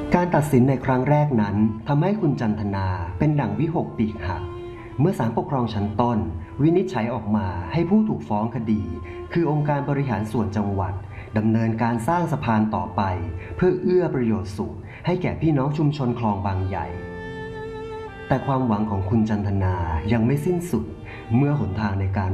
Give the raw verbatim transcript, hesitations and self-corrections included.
การตัดสินในครั้งแรกนั้นทำให้คุณจันทนาเป็นดั่งวิหกปีกหักเมื่อศาลปกครองชั้นต้นวินิจฉัยออกมาให้ผู้ถูกฟ้องคดีคือองค์การบริหารส่วนจังหวัดดำเนินการสร้างสะพานต่อไปเพื่อเอื้อประโยชน์สุขให้แก่พี่น้องชุมชนคลองบางใหญ่แต่ความหวังของคุณจันทนายังไม่สิ้นสุดเมื่อหนทางในการ